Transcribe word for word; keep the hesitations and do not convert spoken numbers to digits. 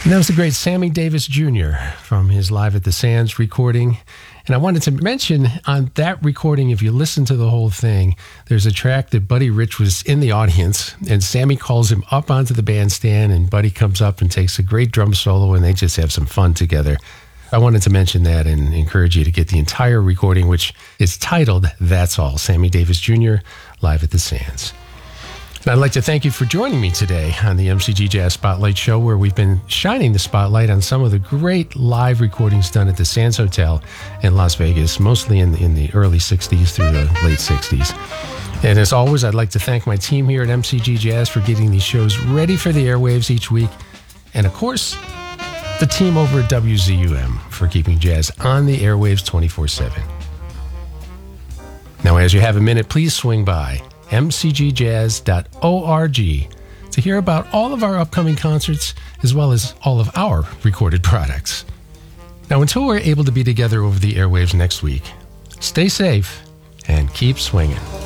And that was the great Sammy Davis Junior from his Live at the Sands recording. And I wanted to mention on that recording, if you listen to the whole thing, there's a track that Buddy Rich was in the audience, and Sammy calls him up onto the bandstand, and Buddy comes up and takes a great drum solo, and they just have some fun together. I wanted to mention that and encourage you to get the entire recording, which is titled That's All, Sammy Davis Junior, Live at the Sands. And I'd like to thank you for joining me today on the M C G Jazz Spotlight Show, where we've been shining the spotlight on some of the great live recordings done at the Sands Hotel in Las Vegas, mostly in the, in the early sixties through the late sixties. And as always, I'd like to thank my team here at M C G Jazz for getting these shows ready for the airwaves each week. And of course, the team over at W Z U M for keeping jazz on the airwaves twenty-four seven. Now, as you have a minute, please swing by m c g jazz dot org to hear about all of our upcoming concerts, as well as all of our recorded products. Now, until we're able to be together over the airwaves next week, stay safe and keep swinging.